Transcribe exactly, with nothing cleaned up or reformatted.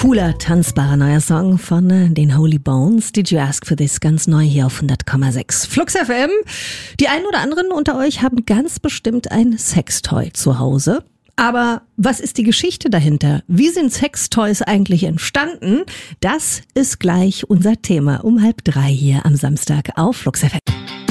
Cooler, tanzbarer neuer Song von äh, den Holy Bones. Did You Ask For This? Ganz neu hier auf hundert Komma sechs. Flux F M. Die einen oder anderen unter euch haben ganz bestimmt ein Sextoy zu Hause. Aber was ist die Geschichte dahinter? Wie sind Sextoys eigentlich entstanden? Das ist gleich unser Thema um halb drei hier am Samstag auf Flux F M.